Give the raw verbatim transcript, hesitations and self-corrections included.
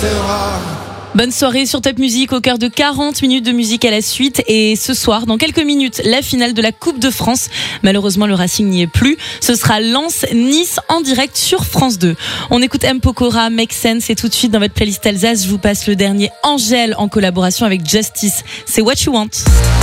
restera. Bonne soirée sur Top Music au cœur de quarante minutes de musique à la suite. Et ce soir, dans quelques minutes, la finale de la Coupe de France. Malheureusement, le Racing n'y est plus. Ce sera Lens-Nice en direct sur France deux. On écoute M. Pokora, Make Sense, et tout de suite dans votre playlist Alsace, je vous passe le dernier Angèle en collaboration avec Justice. C'est What You Want.